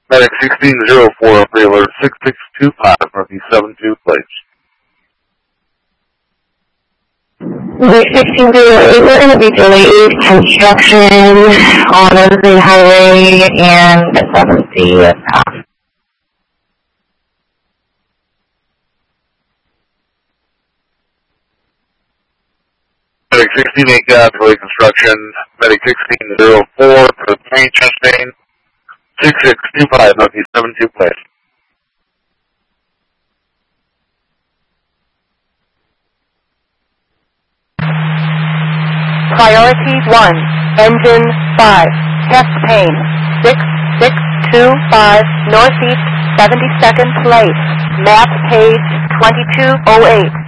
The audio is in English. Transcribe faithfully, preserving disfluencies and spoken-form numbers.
Medic sixteen zero four, pre-alert six six two five, Northeast seven two, please. Medic sixteen zero eight, we're going to be delayed construction on Evergreen Highway and seven C path. Medic sixteen eight, got delay construction. Medic sixteen zero four for the train Chastain six six two five, Northeast seven two, please. Priority one, engine five, test pane six six two five, Northeast seventy-second place, map page twenty-two oh eight.